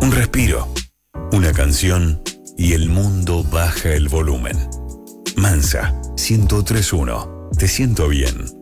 Un respiro, una canción y el mundo baja el volumen. Mansa 103.1. Te siento bien.